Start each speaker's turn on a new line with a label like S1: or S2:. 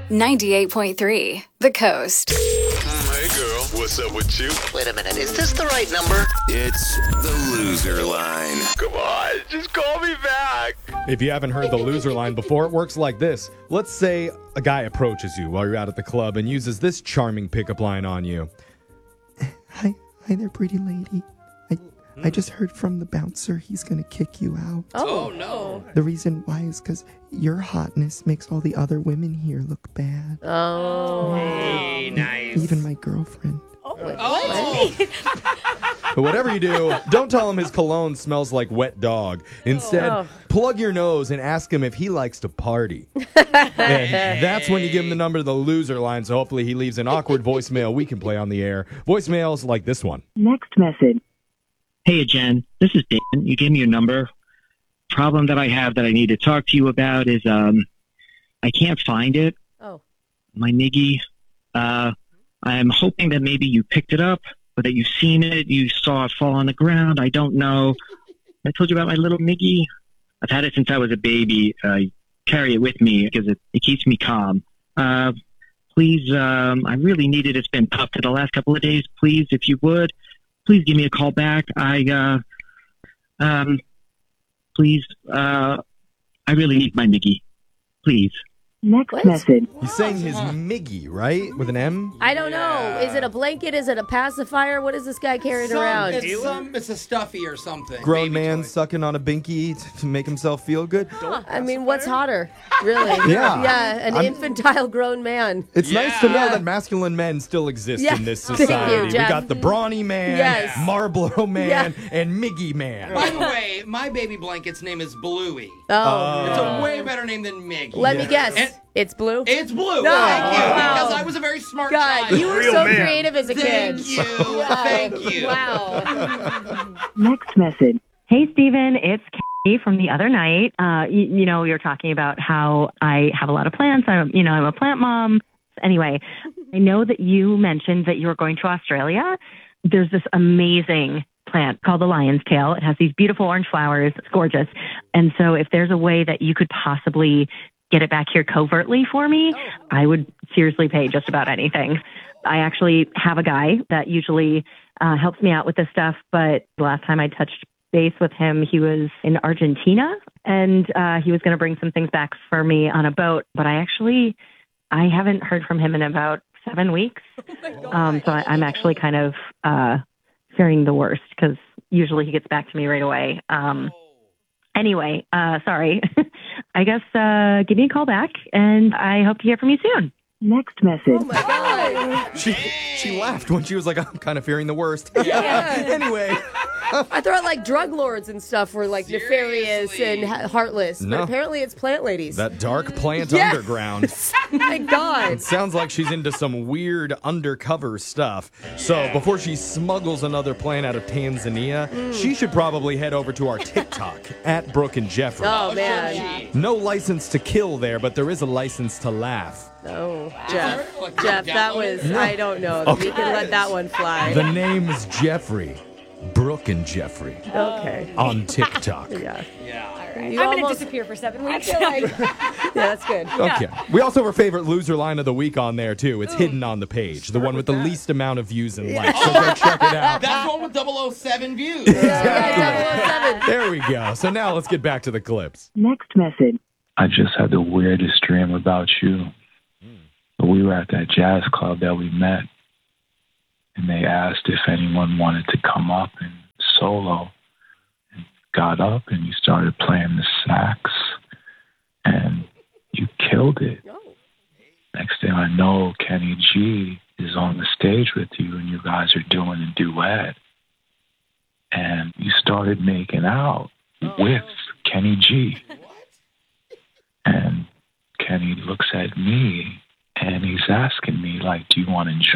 S1: 98.3 The Coast.
S2: Hey girl, what's up with you?
S3: Wait a minute, is this the right number?
S2: It's the loser line. Come on, just call me back.
S4: If you haven't heard the loser line before, it works like this. Let's say a guy approaches you while you're out at the club and uses this charming pickup line on you.
S5: Hi there, pretty lady. I just heard from the bouncer he's gonna kick you out.
S6: Oh no.
S5: The reason why is because your hotness makes all the other women here look bad.
S6: Oh.
S7: Hey, nice.
S5: Even my girlfriend.
S4: But whatever you do, don't tell him his cologne smells like wet dog. Instead, plug your nose and ask him if he likes to party. And that's when you give him the number to the loser line, so hopefully he leaves an awkward voicemail we can play on the air. Voicemails like this one.
S8: Next message.
S9: Hey, Jen, this is Dan. You gave me your number. Problem that I have that I need to talk to you about is I can't find it.
S6: Oh.
S9: My Miggy. I'm hoping that maybe you picked it up or that you've seen it. You saw it fall on the ground. I don't know. I told you about my little Miggy. I've had it since I was a baby. I carry it with me because it keeps me calm. Please, I really need it. It's been tough for the last couple of days. Please, if you would. Please give me a call back. Please, I really need my Miggy. Please.
S8: Next message.
S4: He's saying his Miggy, right? With an M?
S6: I don't know. Is it a blanket? Is it a pacifier? What is this guy carrying around?
S7: It's a stuffy or something.
S4: Grown
S7: Baby
S4: man
S7: toy.
S4: sucking on a binky to make himself feel good.
S6: I mean, what's hotter? Really?
S4: Yeah.
S6: Yeah, an infantile grown man.
S4: It's nice to know
S6: Yeah.
S4: that masculine men still exist
S6: Yeah.
S4: in this
S6: Thank you,
S4: society. We
S6: Jeff.
S4: got the brawny man,
S6: Yes.
S4: Marlboro man, and Miggy man.
S7: By the way, my baby blanket's name is Bluey.
S6: Oh.
S7: It's a way better name than Mig.
S6: Let me guess.
S7: And-
S6: It's blue?
S7: It's Blue.
S6: No.
S7: Thank you.
S6: Wow.
S7: Because I was a very smart
S6: God,
S7: child.
S6: you were so creative as a kid.
S7: Thank you. Thank you.
S6: Wow.
S8: Next message.
S10: Hey, Steven, it's Katie from the other night. You know, we were talking about how I have a lot of plants. I'm a plant mom. Anyway, I know that you mentioned that you were going to Australia. There's this amazing plant called the lion's tail. It has these beautiful orange flowers. It's gorgeous. And so if there's a way that you could possibly get it back here covertly for me, I would seriously pay just about anything. I actually have a guy that usually helps me out with this stuff, but the last time I touched base with him, he was in Argentina, and he was going to bring some things back for me on a boat, but I haven't heard from him in about 7 weeks. So I'm actually kind of fearing the worst, because usually he gets back to me right away. Anyway, sorry. I guess give me a call back, and I hope to hear from you soon.
S8: Next message.
S6: Oh, my God.
S4: She laughed when she was like, I'm kind of fearing the worst.
S6: Yeah.
S4: Anyway.
S6: I thought like drug lords and stuff were like nefarious and heartless,
S4: No.
S6: but apparently it's plant ladies.
S4: That dark plant
S6: Yeah.
S4: underground.
S6: My God.
S4: It sounds like she's into some weird undercover stuff. So before she smuggles another plant out of Tanzania, she should probably head over to our TikTok at Brooke and Jeffrey.
S6: Oh, man.
S4: No license to kill there, but there is a license to laugh.
S6: Oh, Jeff, that was, I don't know. We can let that one fly.
S4: The name is Jeffrey. Brooke and Jeffrey.
S6: Okay.
S4: On TikTok.
S6: Yeah.
S11: I'm going to disappear for 7 weeks.
S6: Yeah, that's good.
S4: Okay. We also have our favorite loser line of the week on there, too. It's hidden on the page. The one with the least amount of views and likes. So go check it out.
S7: That's one with 007 views.
S6: Yeah,
S4: There we go. So now let's get back to the clips.
S8: Next message.
S12: I just had the weirdest dream about you. We were at that jazz club that we met, and they asked if anyone wanted to come up and solo. And got up, and you started playing the sax, and you killed it. Next thing I know, Kenny G is on the stage with you, and you guys are doing a duet. And you started making out with Kenny G. And Kenny looks at me, and he's asking me, like, do you want to join